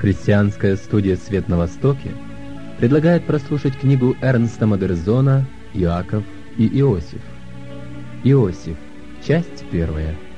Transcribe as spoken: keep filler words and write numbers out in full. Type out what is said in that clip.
Христианская студия «Свет на Востоке» предлагает прослушать книгу Эрнста Модерзона «Иаков и Иосиф». Иосиф. Часть первая.